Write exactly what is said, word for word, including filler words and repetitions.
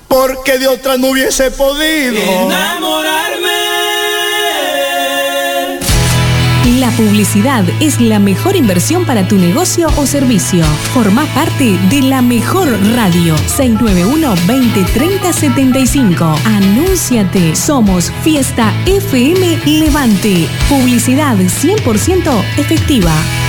porque de otra no hubiese podido enamorarme. La publicidad es la mejor inversión para tu negocio o servicio. Formá parte de la mejor radio. seis nueve uno, veinte, treinta, setenta y cinco. Anúnciate. Somos Fiesta F M Levante. Publicidad cien por ciento efectiva.